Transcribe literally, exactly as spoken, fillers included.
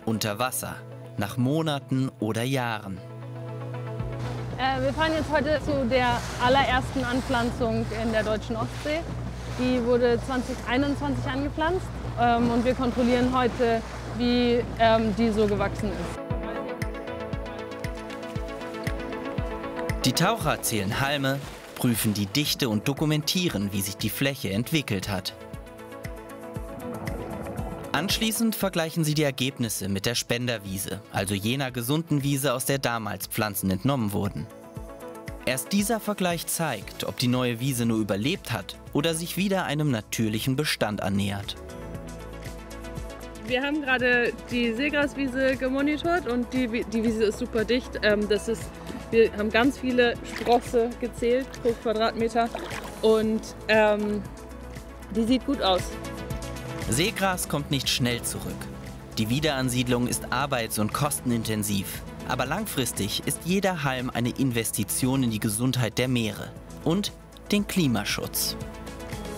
unter Wasser, nach Monaten oder Jahren. Äh, wir fahren jetzt heute zu der allerersten Anpflanzung in der deutschen Ostsee. Die wurde zweitausendeinundzwanzig angepflanzt ähm, und wir kontrollieren heute, wie ähm, die so gewachsen ist. Die Taucher zählen Halme, prüfen die Dichte und dokumentieren, wie sich die Fläche entwickelt hat. Anschließend vergleichen sie die Ergebnisse mit der Spenderwiese, also jener gesunden Wiese, aus der damals Pflanzen entnommen wurden. Erst dieser Vergleich zeigt, ob die neue Wiese nur überlebt hat oder sich wieder einem natürlichen Bestand annähert. Wir haben gerade die Seegraswiese gemonitort und die, die Wiese ist super dicht. Ähm, das ist, wir haben ganz viele Sprosse gezählt pro Quadratmeter und ähm, die sieht gut aus. Seegras kommt nicht schnell zurück. Die Wiederansiedlung ist arbeits- und kostenintensiv. Aber langfristig ist jeder Halm eine Investition in die Gesundheit der Meere und den Klimaschutz.